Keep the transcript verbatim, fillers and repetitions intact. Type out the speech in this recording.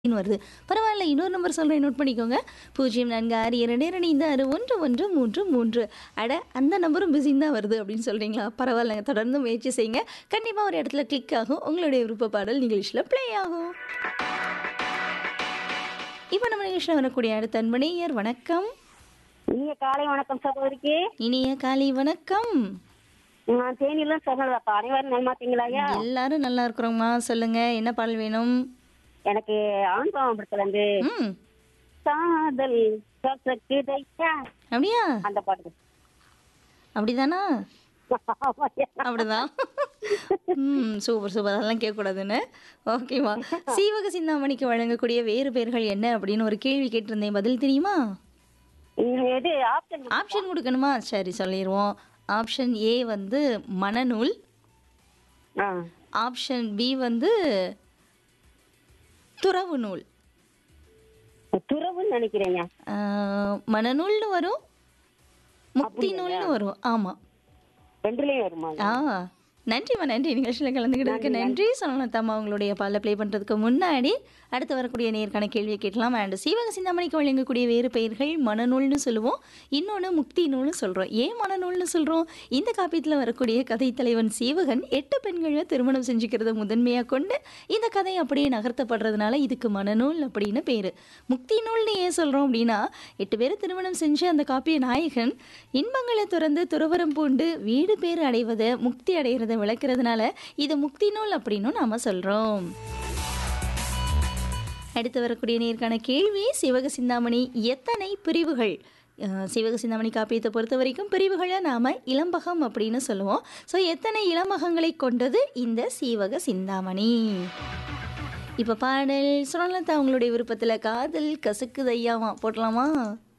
ன்னு வருது. பரவாயில்ல, இன்னொரு நம்பர் சொல்றேன், நோட் பண்ணிக்கோங்க. பூஜ்ஜியம் நான்கு ஆறு இரண்டு இரண்டு ஐந்து ஆறு ஒன்று ஒன்று மூன்று மூன்று. அட, அந்த நம்பரும் பிஸின்னு தான் வருது அப்படின்னு சொல்றீங்களா? பரவாயில்லங்க, தொடர்ந்து முயற்சி செய்யுங்க. கண்டிப்பா ஒரு இடத்துல கிளிக் ஆகும். உங்களுடைய விருப்ப பாடல் நிகழ்ச்சியில ப்ளே ஆகும். இப்போ நம்ம நிகழ்ச்சியில் வரக்கூடிய அடுத்த அன்பணியர், வணக்கம். இனிய காலை வணக்கம் சகோதரிக்கு. இனிய காலை வணக்கம். நான் தேனியில சகோதரப்பா, அனைவரும் நலமாட்டீங்களாயா? எல்லாரும் நல்லா இருக்கிறோம்மா. சொல்லுங்க, என்ன பாடல் வேணும்? எனக்கு ஆண் படத்துல இருந்து ம் காதல் கசக்குதையா அப்படியா? அந்த பாட்டு. அப்படிதானா? அப்படிதான். ம் சூப்பர் சூப்பர். அதெல்லாம் கேட்கக்கூடாதுன்னு. ஓகேவா? சீவக சிந்தாமணிக்கு வழங்கக்கூடிய வேறு பெயர்கள் என்ன அப்படின்னு ஒரு கேள்வி கேட்டிருந்தேன். பதில் தெரியுமா? எது ஆப்ஷன்? ஆப்ஷன் கொடுக்கணுமா? சரி, சொல்லிடுவோம். ஆப்ஷன் ஏ வந்து மணநூல். ஆப்ஷன் பி வந்து துறவு நூல். துறவுன்னு நினைக்கிறேங்க. ஆஹ், மணநூல்னு வரும், முக்தி நூல்னு வரும். ஆமா. ரெண்டுலயும் வருமா? ஆ நன்றிம்மா, நன்றி. நிகழ்ச்சியில் கலந்துக்கிட்டதுக்கு நன்றி. சொல்லணுத்தாம்மா, உங்களுடைய பால ப்ளே பண்ணுறதுக்கு முன்னாடி அடுத்து வரக்கூடிய நேர்காண கேள்வியை கேட்கலாம். அண்ட் சீவக சிந்தாமணிக்கு வழங்கக்கூடிய வேறு பெயர்கள் மணநூல்னு சொல்லுவோம், இன்னொன்று முக்தி நூல்னு சொல்கிறோம். ஏன் மணநூல்னு சொல்கிறோம்? இந்த காப்பியத்தில் வரக்கூடிய கதை தலைவன் சீவகன் எட்டு பெண்களை திருமணம் செஞ்சுக்கிறத முதன்மையாக கொண்டு இந்த கதை அப்படியே நகர்த்தப்படுறதுனால இதுக்கு மணநூல் அப்படின்னு பேர். முக்தி நூல்னு ஏன் சொல்கிறோம் அப்படின்னா, எட்டு பேர் திருமணம் செஞ்சு அந்த காப்பிய நாயகன் இன்பங்களை துறந்து துறவரம் பூண்டு வீடு பேர் அடைவதை, முக்தி அடைகிறத விளக்குறதுனால இது முக்தி நூல் அப்படின்னு நாம சொல்றோம். அடுத்து வரக்கூடிய நேர்காண கேள்வி, சிவக சிந்தாமணி எத்தனை பிரிவுகள்? அஹ், சிவக சிந்தாமணி காப்பியத்தை பொறுத்த வரைக்கும் பிரிவுகளை நாம இளம்பகம் அப்படின்னு சொல்லுவோம். ஸோ எத்தனை இளம்பகங்களை கொண்டது இந்த சீவக சிந்தாமணி? இப்போ பாடல் சுரலதா அவங்களுடைய விருப்பத்தில் காதல் கசக்குதையாமா போட்டலாமா?